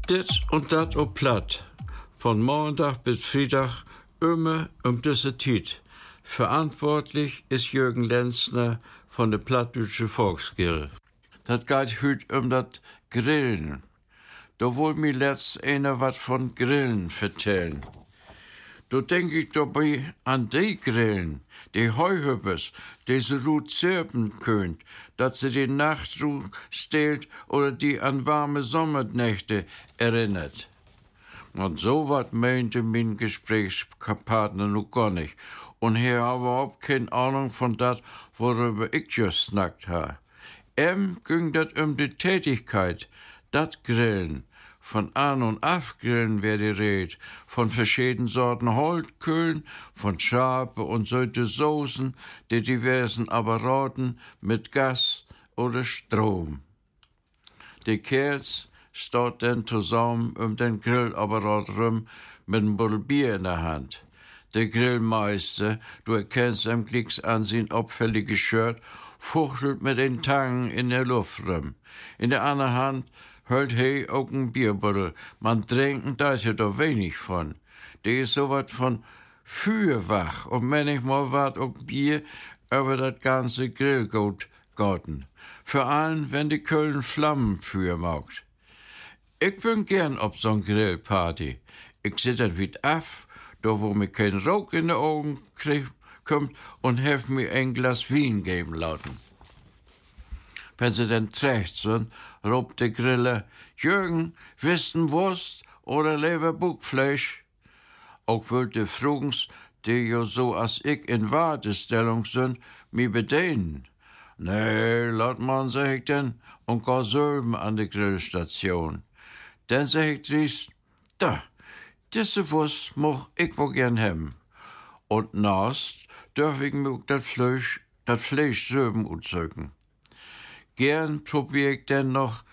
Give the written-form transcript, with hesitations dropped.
Dit und dat op platt. Von Montag bis Freitag immer diese Tijd. Verantwortlich ist Jürgen Lenzner von der Plattdeutsche Volksgilde. Das geht heute das Grillen. Da wohl mir letzt einer was von Grillen vertellen. Da denk ich dabei an die Grillen, die Heuhüppers, die sie gut zirpen könnt, dass sie die Nachtruhe stehlt oder die an warme Sommernächte erinnert. Und so was meinte mein Gesprächspartner noch gar nicht. Und er hat überhaupt keine Ahnung von dat, worüber ich just snackt ha. Ging dat die Tätigkeit, dat Grillen. Von An- und Afgrillen wär die Red, von verschiedenen Sorten Holtkühlen, von scharfe und süße Soßen, die diversen Apparaten mit Gas oder Strom. Die Kerls steht dann zusammen den Grillapparat rum mit einem Buddel Bier in der Hand. Der Grillmeister, du erkennst am Klicks an sein auffälliges Shirt, fuchtelt mit den Tangen in der Luft rum. In der anderen Hand hält he auch ein Bierbuddel. Man trinken da ja doch wenig von. Der ist so wat von Fürwach und manchmal wat auch Bier über das ganze Grillgut gotten. Vor allem, wenn die Köln Flammen für macht. Ich bin gern op so'n Grillparty. Ich sit dat wit af, da wo mir kein Rauch in de Augen kommt und hef mir ein Glas Wein geben lassen. Wenn sie dann trägt sind, robt der Griller, Jürgen, wissen Wurst oder Leber Buckfleisch? Auch wollte Frugens, die jo so als ich in Wartestellung sind, mi bedienen. Nee, laut man, sag ich denn, und gar Sölben an der Grillstation. Dann sag ich dries, da, diese Wurst moch ich wohl gern hem. Und nast dürf ich mir das Fleisch Sölben utzeugen. Gern probier ich denn noch